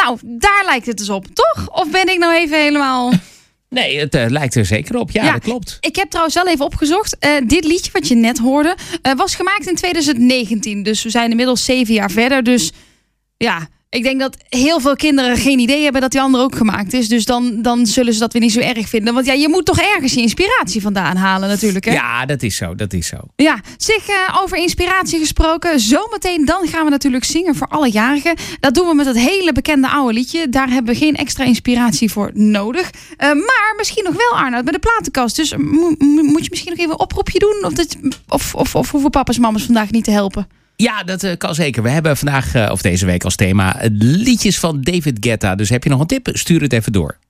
Nou, daar lijkt het dus op, toch? Of ben ik nou even helemaal... Nee, het lijkt er zeker op. Ja, dat klopt. Ik heb trouwens wel even opgezocht. Dit liedje wat je net hoorde, was gemaakt in 2019. Dus we zijn inmiddels 7 jaar verder. Dus ja, ik denk dat heel veel kinderen geen idee hebben dat die andere ook gemaakt is. Dus dan zullen ze dat weer niet zo erg vinden. Want ja, je moet toch ergens je inspiratie vandaan halen natuurlijk, hè? Ja, dat is zo. Ja, over inspiratie gesproken. Zometeen dan gaan we natuurlijk zingen voor alle jarigen. Dat doen we met het hele bekende oude liedje. Daar hebben we geen extra inspiratie voor nodig. Maar misschien nog wel, Arnoud, met de platenkast. Dus moet je misschien nog even een oproepje doen? Of hoeven papa's en mama's vandaag niet te helpen? Ja, dat kan zeker. We hebben vandaag, of deze week als thema, liedjes van David Guetta. Dus heb je nog een tip? Stuur het even door.